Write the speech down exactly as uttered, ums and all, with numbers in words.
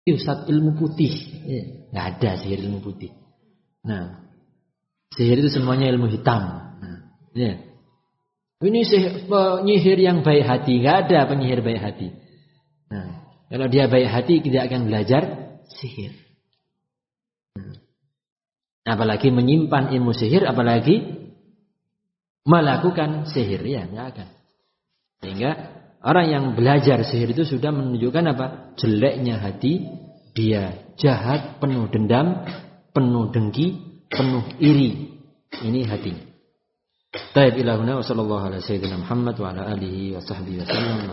Ustaz ilmu putih. Ya, nggak ada sihir ilmu putih. Nah, sihir itu semuanya ilmu hitam. Nah, ya. Ini sihir, penyihir yang baik hati, nggak ada penyihir baik hati. Nah, kalau dia baik hati tidak akan belajar sihir. Nah, apalagi menyimpan ilmu sihir, apalagi melakukan sihir, ya nggak akan. Sehingga orang yang belajar sihir itu sudah menunjukkan apa? Jeleknya hati, dia jahat, penuh dendam, penuh dengki, penuh iri. Ini hatinya. Taib ilahuna wa sallallahu ala sayyidina Muhammad wa ala alihi wa sahbihi wa sallam.